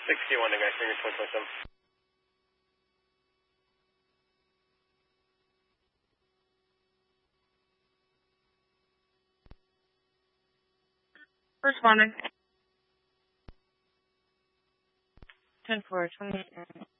61 to guy, figure 2027. Responding. 10-4, 28.